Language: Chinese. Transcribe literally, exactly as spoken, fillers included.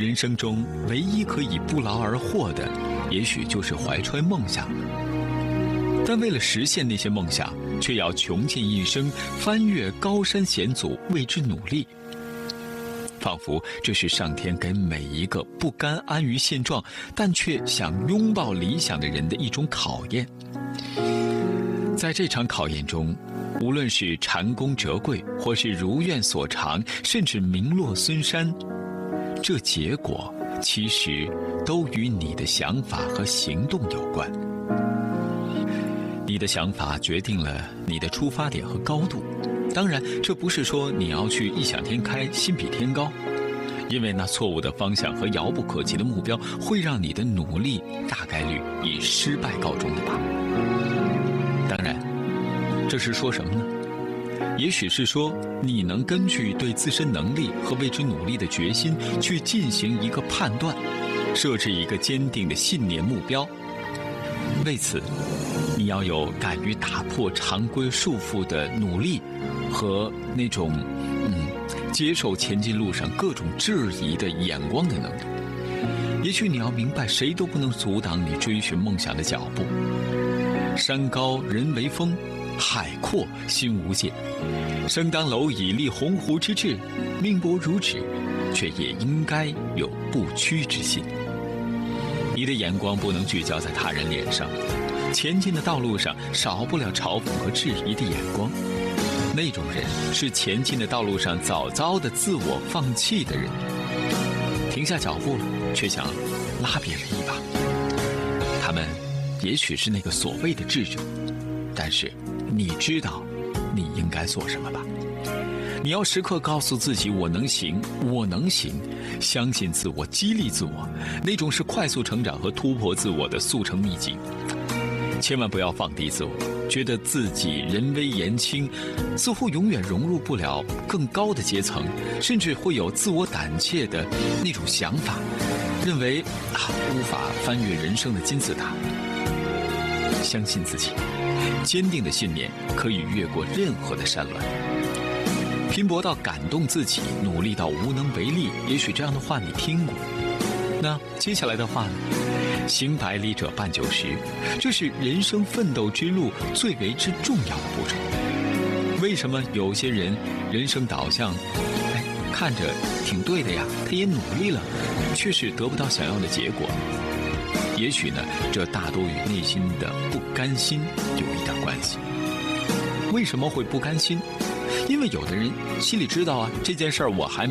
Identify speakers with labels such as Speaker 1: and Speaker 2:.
Speaker 1: 人生中唯一可以不劳而获的，也许就是怀揣梦想了。但为了实现那些梦想，却要穷尽一生，翻越高山险阻，为之努力。仿佛这是上天给每一个不甘安于现状，但却想拥抱理想的人的一种考验。在这场考验中，无论是蟾宫折桂，或是如愿所偿，甚至名落孙山，这结果其实都与你的想法和行动有关。你的想法决定了你的出发点和高度，当然这不是说你要去异想天开，心比天高，因为那错误的方向和遥不可及的目标会让你的努力大概率以失败告终的吧。当然这是说什么呢？也许是说你能根据对自身能力和为之努力的决心去进行一个判断，设置一个坚定的信念目标。为此你要有敢于打破常规束缚的努力和那种嗯接受前进路上各种质疑的眼光的能力。也许你要明白，谁都不能阻挡你追寻梦想的脚步。山高人为峰，海阔心无限。生当蝼蚁立鸿鹄之志，命薄如纸，却也应该有不屈之心。你的眼光不能聚焦在他人脸上，前进的道路上少不了嘲讽和质疑的眼光。那种人是前进的道路上早早的自我放弃的人，停下脚步了，却想拉别人一把。他们也许是那个所谓的智者，但是你知道你应该做什么吧？你要时刻告诉自己，我能行，我能行，相信自我，激励自我，那种是快速成长和突破自我的速成秘籍。千万不要放低自我，觉得自己人微言轻，似乎永远融入不了更高的阶层，甚至会有自我胆怯的那种想法，认为啊无法翻越人生的金字塔。相信自己，坚定的信念可以越过任何的山峦。拼搏到感动自己，努力到无能为力，也许这样的话你听过。那接下来的话呢？行百里者半九十，这是人生奋斗之路最为之重要的步骤。为什么有些人人生导向，哎，看着挺对的呀，他也努力了，却是得不到想要的结果？也许呢，这大多与内心的不甘心有一点关系。为什么会不甘心？因为有的人心里知道啊，这件事儿我还没